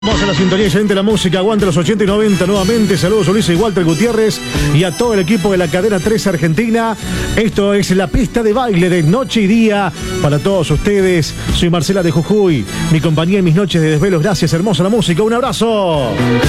Vamos a la sintonía excelente de la música, aguante los 80 y 90 nuevamente. Saludos a Luis y Walter Gutiérrez y a todo el equipo de la cadena 3 Argentina. Esto es la pista de baile de noche y día para todos ustedes. Soy Marcela de Jujuy, mi compañía en mis noches de desvelos. Gracias, hermosa la música, un abrazo.